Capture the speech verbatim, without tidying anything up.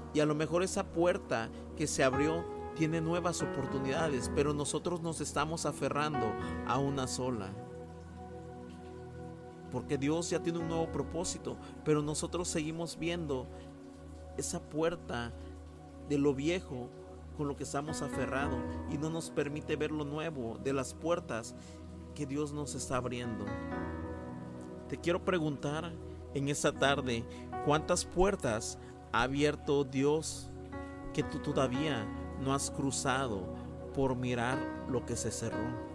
Y a lo mejor esa puerta que se abrió tiene nuevas oportunidades, pero nosotros nos estamos aferrando a una sola. Porque Dios ya tiene un nuevo propósito, pero nosotros seguimos viendo esa puerta de lo viejo con lo que estamos aferrados y no nos permite ver lo nuevo de las puertas que Dios nos está abriendo. Te quiero preguntar en esta tarde, ¿cuántas puertas ha abierto Dios que tú todavía no has cruzado por mirar lo que se cerró?